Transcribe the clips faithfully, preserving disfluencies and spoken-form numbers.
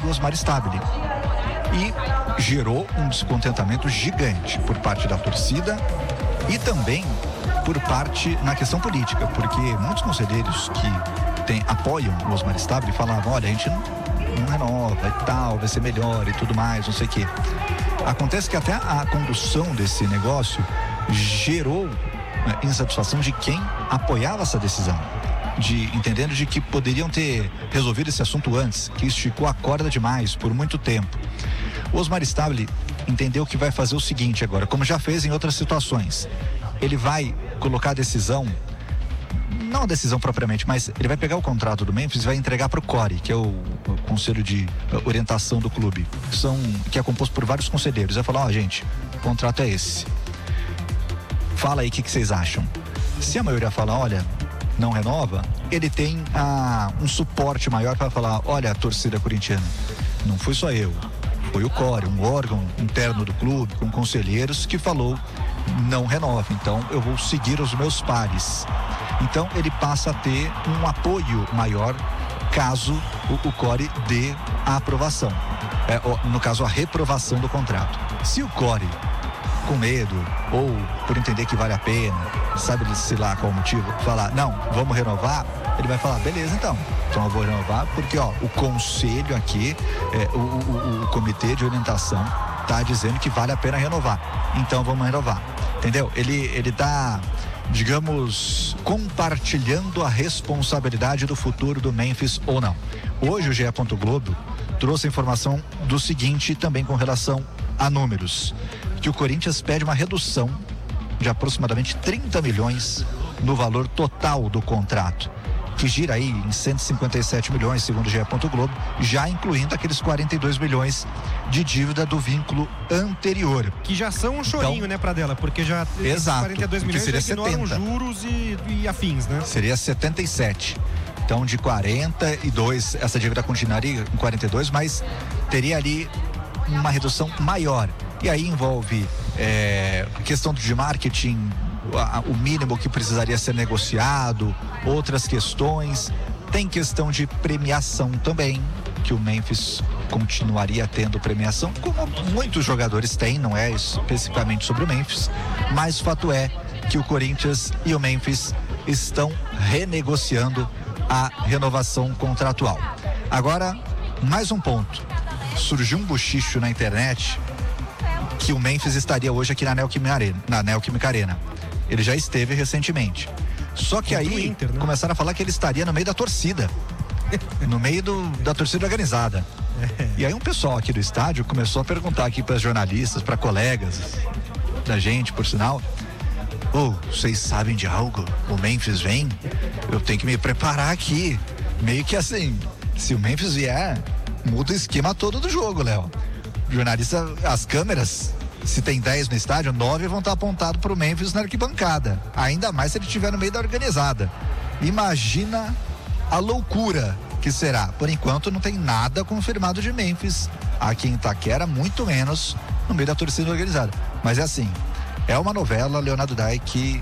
do Osmar Stabile. E gerou um descontentamento gigante por parte da torcida e também por parte na questão política, porque muitos conselheiros que tem, apoiam o Osmar Stabile falavam, olha, a gente não, não renova e tal, vai ser melhor e tudo mais, não sei o quê. Acontece que até a condução desse negócio gerou, né, insatisfação de quem apoiava essa decisão, de entendendo de que poderiam ter resolvido esse assunto antes, que esticou a corda demais por muito tempo. O Osmar Stabile entendeu que vai fazer o seguinte agora, como já fez em outras situações. Ele vai colocar a decisão, não a decisão propriamente, mas ele vai pegar o contrato do Memphis e vai entregar para o C O R E, que é o, o Conselho de Orientação do clube, que, são, que é composto por vários conselheiros. Vai falar, ó, oh, gente, o contrato é esse. Fala aí o que, que vocês acham. Se a maioria falar, olha, não renova, ele tem ah, um suporte maior para falar, olha, a torcida corintiana, não fui só eu, foi o C O R E, um órgão interno do clube, com conselheiros, que falou, não renova, então eu vou seguir os meus pares. Então ele passa a ter um apoio maior caso o, o C O R E dê a aprovação, é, no caso a reprovação do contrato. Se o C O R E, com medo ou por entender que vale a pena, sabe-se lá qual o motivo, falar, não, vamos renovar, ele vai falar, beleza, então então eu vou renovar, porque ó, o conselho aqui, é, o, o, o comitê de orientação tá dizendo que vale a pena renovar, então vamos renovar, entendeu? Ele, ele tá, digamos, compartilhando a responsabilidade do futuro do Memphis ou não. Hoje o G E. Globo trouxe a informação do seguinte, também com relação a números, que o Corinthians pede uma redução de aproximadamente trinta milhões no valor total do contrato, que gira aí em cento e cinquenta e sete milhões, segundo o G E. Globo, já incluindo aqueles quarenta e dois milhões de dívida do vínculo anterior. Que já são um chorinho, então, né, Pradella? Porque já exato, quarenta e dois milhões seria já ignoram setenta. Juros e, e afins, né? Seria setenta e sete. Então de quarenta e dois, essa dívida continuaria em quarenta e dois, mas teria ali uma redução maior. E aí envolve é, questão de marketing, a, o mínimo que precisaria ser negociado, outras questões. Tem questão de premiação também, que o Memphis continuaria tendo premiação, como muitos jogadores têm, não é especificamente sobre o Memphis, mas o fato é que o Corinthians e o Memphis estão renegociando a renovação contratual. Agora, mais um ponto. Surgiu um bochicho na internet que o Memphis estaria hoje aqui na Neoquímica Arena, na Neoquímica Arena. Ele já esteve recentemente. Só que aí Inter, né? Começaram a falar que ele estaria no meio da torcida, no meio do, da torcida organizada. E aí um pessoal aqui do estádio começou a perguntar aqui para jornalistas, para colegas da gente, por sinal, ô, oh, vocês sabem de algo? O Memphis vem? Eu tenho que me preparar aqui. Meio que assim, se o Memphis vier, muda o esquema todo do jogo, Léo. Jornalista, as câmeras, se tem dez no estádio, nove vão estar apontados para o Memphis na arquibancada. Ainda mais se ele estiver no meio da organizada. Imagina a loucura que será. Por enquanto não tem nada confirmado de Memphis aqui em Itaquera, muito menos no meio da torcida organizada. Mas é assim, é uma novela, Leonardo Dai, que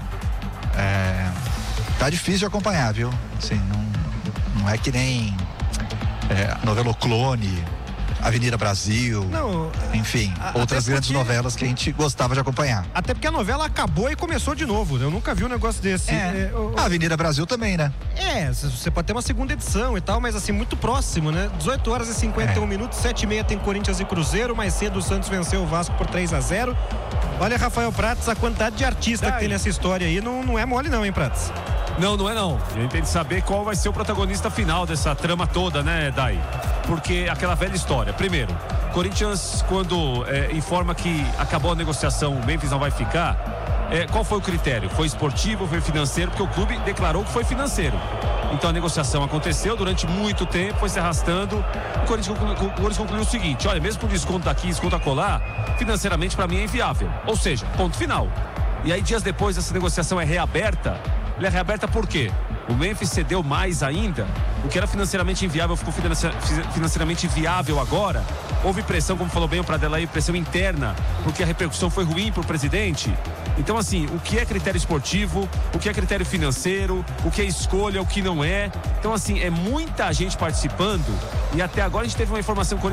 é, tá difícil de acompanhar, viu? Assim, não, não é que nem é, a novela O Clone, Avenida Brasil, não, enfim, a, outras grandes porque... novelas que a gente gostava de acompanhar. Até porque a novela acabou e começou de novo, eu nunca vi um negócio desse. É, é, o, a Avenida Brasil também, né? É, você pode ter uma segunda edição e tal, mas assim, muito próximo, né? dezoito horas e cinquenta e um é. minutos, sete e meia tem Corinthians e Cruzeiro, mais cedo o Santos venceu o Vasco por três a zero. Olha, Rafael Prats, a quantidade de artista que tem nessa história aí não, não é mole não, hein, Prats? Não, não é não. A gente tem que saber qual vai ser o protagonista final dessa trama toda, né, Dai? Porque aquela velha história. Primeiro, Corinthians, quando é, informa que acabou a negociação, o Memphis não vai ficar, é, qual foi o critério? Foi esportivo, foi financeiro? Porque o clube declarou que foi financeiro. Então a negociação aconteceu durante muito tempo, foi se arrastando. O Corinthians concluiu, o Corinthians concluiu o seguinte: olha, mesmo com desconto daqui, desconto acolá, financeiramente para mim é inviável. Ou seja, ponto final. E aí, dias depois, essa negociação é reaberta. Ele é reaberta por quê? O Memphis cedeu mais ainda. O que era financeiramente inviável ficou financeiramente viável agora. Houve pressão, como falou bem o Pradella aí, pressão interna, porque a repercussão foi ruim para o presidente. Então, assim, o que é critério esportivo, o que é critério financeiro, o que é escolha, o que não é. Então, assim, é muita gente participando e até agora a gente teve uma informação